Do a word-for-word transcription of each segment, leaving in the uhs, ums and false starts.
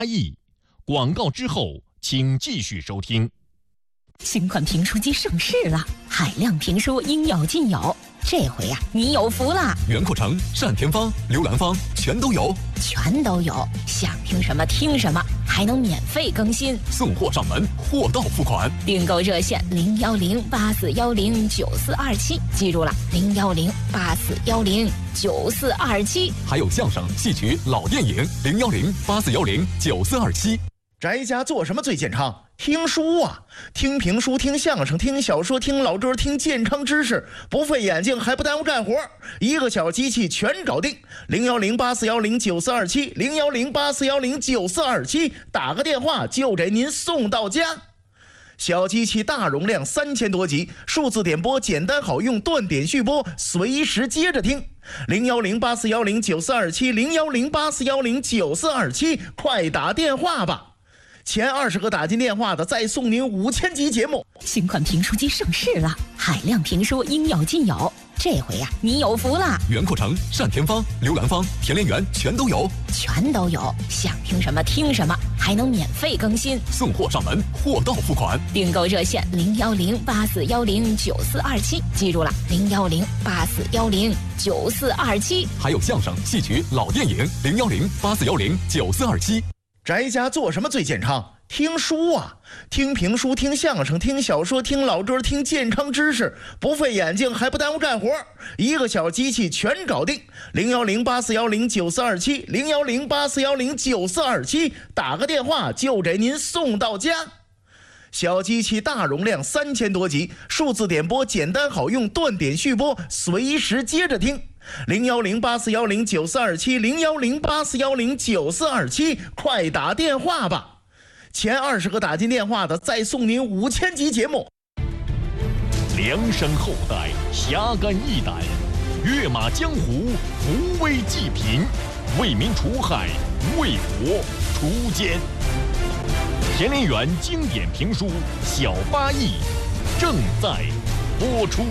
亿。广告之后，请继续收听。 新款评书机上市了，海量评书应有尽有。这回呀、啊，你有福了！ 袁阔成、单田芳、刘兰芳全都有， 全都有。想听什么听什么，还能免费更新， 送货上门，货到付款。 订购热线零幺零八四幺零九四二七，记住了，零幺零八四幺零九四二七。 还有相声、戏曲、老电影零幺零八四幺零九四二七。 宅家做什么最健康？听书啊，听评书，听相声，听小说，听老歌，听健康知识，不费眼睛还不耽误干活，一个小机器全搞定。零幺零八四幺零九四二七，零幺零八四幺零九四二七，打个电话就给您送到家。小机器大容量，三千多集，数字点播简单好用，断点续播，随时接着听。零幺零八四幺零九四二七，零幺零八四幺零九四二七，快打电话吧！前二十个打进电话的，再送您五千集节目。 新款评书机上市了，海量评书应有尽有。这回呀、啊，你有福了！ 袁阔成、单田芳、刘兰芳、田连元全都有， 全都有。想听什么听什么，还能免费更新， 送货上门，货到付款。 订购热线零幺零八四幺零九四二七，记住了，零幺零八四幺零九四二七。 还有相声、戏曲、老电影零幺零八四幺零九四二七。 宅家做什么最健康？听书啊，听评书，听相声，听小说，听老歌，听健康知识，不费眼睛还不耽误干活，一个小机器全搞定。零幺零八四幺零九四二七，零幺零八四幺零九四二七，打个电话就给您送到家。小机器大容量，三千多集，数字点播简单好用，断点续播，随时接着听。零幺零八四幺零九四二七，零幺零八四幺零九四二七，快打电话吧！前二十个打进电话的，再送您五千集节目。 量身后代，侠肝义胆，跃马江湖，扶危济贫，为民除害，为国除奸。田连元经典评书《小八义》正在播出。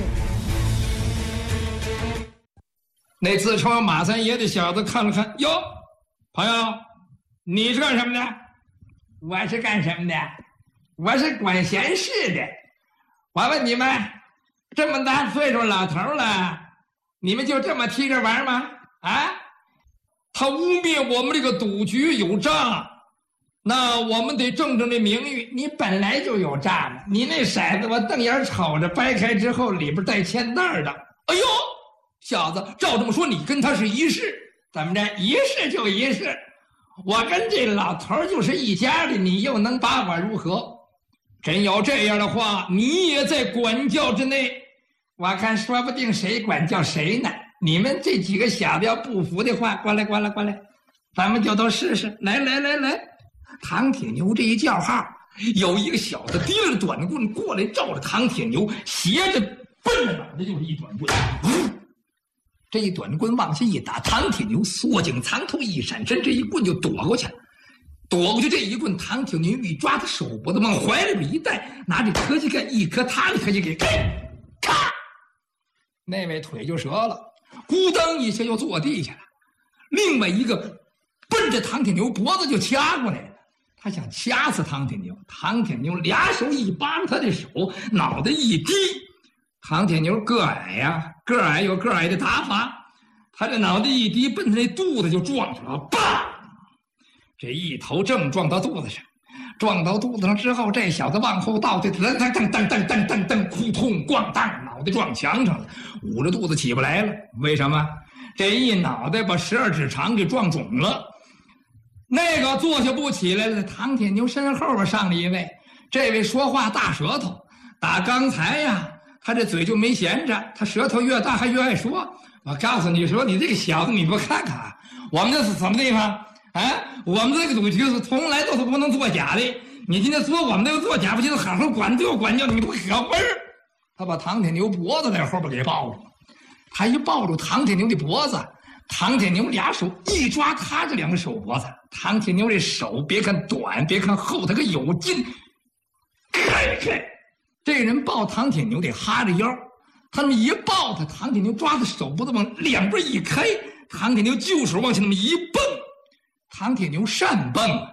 那自称马三爷的小子看了看，哟，朋友，你是干什么的？ 我是干什么的？我是管闲事的。我问你们，这么大岁数老头了，你们就这么踢着玩吗？啊？ 他污蔑我们这个赌局有诈，那我们得正正这名誉。 你本来就有诈嘛，你那骰子我瞪眼瞅着，掰开之后里边带铅袋的。 哎呦！小子，照这么说，你跟他是一世？ 怎么着？一世就一世，我跟这老头就是一家的，你又能把我如何？ 真要这样的话，你也在管教之内。 我看说不定谁管教谁呢。你们这几个小子要不服的话，过来，过来，过来，咱们就都试试。来来来来，唐铁牛这一叫号， 有一个小子提着短棍过来，照着唐铁牛斜着奔着脑袋就是一短棍。 这一短棍往下一打，唐铁牛缩颈藏头一闪身，这一棍就躲过去了。躲过去这一棍，唐铁牛一抓他手脖子往怀里边一带，拿着科技杆一磕，他的科技给咔，那位腿就折了，咕当一下又坐地下了。另外一个奔着唐铁牛脖子就掐过来了，他想掐死唐铁牛。唐铁牛俩手一扒着他的手，脑袋一低。唐铁牛个矮呀，个矮有个矮的打法，他这脑袋一低，奔他那肚子就撞上了，叭！这一头正撞到肚子上，撞到肚子上之后，这小子往后倒退，噔噔噔噔噔噔噔噔，扑通咣当，脑袋撞墙上了，捂着肚子起不来了。为什么？这一脑袋把十二指肠给撞肿了。那个坐下不起来了，唐铁牛身后边上了一位，这位说话大舌头，打刚才呀。他这嘴就没闲着，他舌头越大还越爱说。我告诉你说，你这个小子，你不看看，我们这是什么地方？啊，我们这个赌局是从来都是不能作假的。你今天说我们这个作假，不就是好好管教管教你不可分儿？他把唐铁牛脖子在后边给抱住，他一抱住唐铁牛的脖子，唐铁牛俩手一抓他这两个手脖子，唐铁牛这手别看短，别看厚，他可有劲，开开。这人抱唐铁牛得哈着腰，他们一抱他，唐铁牛抓着手脖子往两边一开，唐铁牛就手往前那么一蹦，唐铁牛善蹦啊，